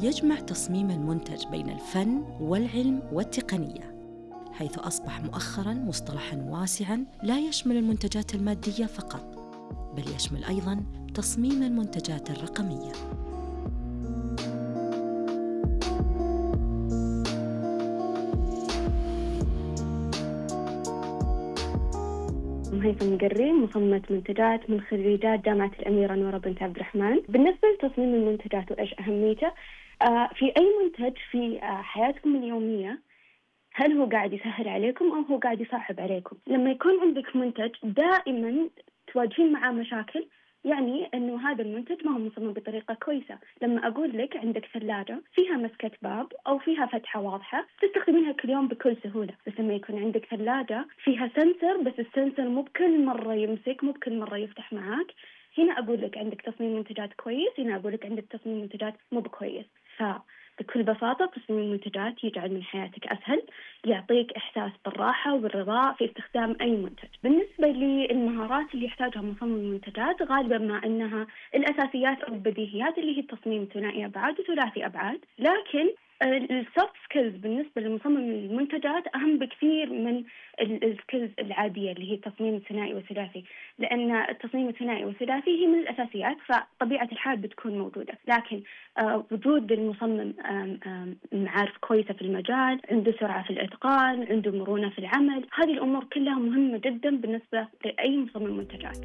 يجمع تصميم المنتج بين الفن والعلم والتقنية، حيث أصبح مؤخراً مصطلحاً واسعاً لا يشمل المنتجات المادية فقط، بل يشمل أيضاً تصميم المنتجات الرقمية. هيثم مقري، مصممة منتجات من خريجات جامعة الأميرة نورة بنت عبد الرحمن. بالنسبة لتصميم المنتجات وإيش أهميته في أي منتج في حياتكم اليومية، هل هو قاعد يسهل عليكم أو هو قاعد يصعب عليكم؟ لما يكون عندك منتج دائما تواجهين معاه مشاكل، يعني أنه هذا المنتج ما هو مصمم بطريقة كويسة. لما أقول لك عندك ثلاجة فيها مسكة باب أو فيها فتحة واضحة تستخدمينها كل يوم بكل سهولة، بس لما يكون عندك ثلاجة فيها سنسر، بس السنسر مو بكل مرة يمسك، مو بكل مرة يفتح معاك، هنا أقول لك عندك تصميم منتجات كويس، هنا أقول لك عندك تصميم منتجات مو بكويس. بكل بساطة تصميم المنتجات يجعل من حياتك أسهل، يعطيك إحساس بالراحة والرضا في استخدام أي منتج. بالنسبة للمهارات اللي يحتاجها مصمم المنتجات، غالبا ما أنها الأساسيات أو البديهيات اللي هي التصميم ثنائي أبعاد وثلاثي أبعاد، لكن السوفت سكيلز بالنسبة لمصمم المنتجات أهم بكثير من السكيلز العادية اللي هي التصميم الثنائي والثلاثي، لأن التصميم الثنائي والثلاثي هي من الأساسيات، فطبيعة الحال بتكون موجودة. لكن وجود المصمم معارف كويسة في المجال، عنده سرعة في الإتقان، عنده مرونة في العمل، هذه الأمور كلها مهمة جدا بالنسبة لأي مصمم منتجات.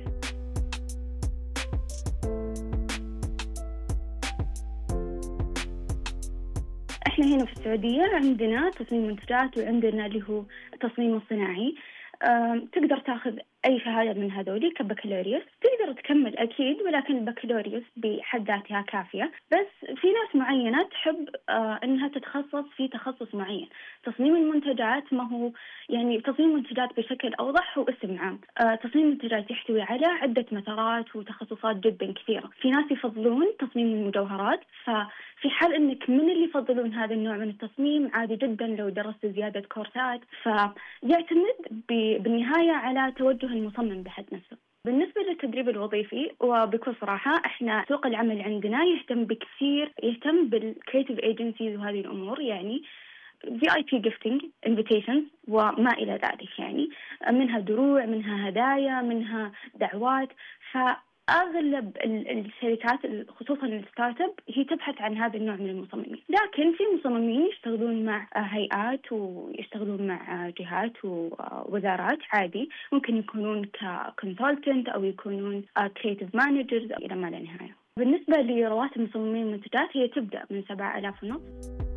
احنا هنا في السعودية عندنا تصميم منتجات وعندنا اللي هو التصميم الصناعي. تقدر تاخذ أي شهادة من هذولي كبكالوريوس، تقدر تكمل أكيد، ولكن البكالوريوس بحد ذاتها كافية. بس في ناس معينة تحب أنها تتخصص في تخصص معين. تصميم المنتجات ما هو يعني تصميم المنتجات بشكل أوضح هو اسم عام. تصميم المنتجات يحتوي على عدة مسارات وتخصصات جدا كثيرة. في ناس يفضلون تصميم المجوهرات، ففي حال أنك من اللي يفضلون هذا النوع من التصميم عادي جدا لو درست زيادة كورسات، فيعتمد بالنهاية على توجه المصمم بحد نفسه. بالنسبة للتدريب الوظيفي وبكل صراحة احنا سوق العمل عندنا يهتم بالكرياتيف ايجنسيز وهذه الأمور، يعني VIP gifting invitations وما إلى ذلك، يعني منها دروع، منها هدايا، منها دعوات. فأغلب الشركات خصوصا الستارت اب هي تبحث عن هذا النوع من المصممين، لكن في مصممين يشتغلون مع هيئات ويشتغلون مع جهات ووزارات عادي، ممكن يكونون كconsultant أو يكونون creative managers إلى ما لا نهاية. بالنسبة لرواتب مصممين المنتجات هي تبدأ من 7,500.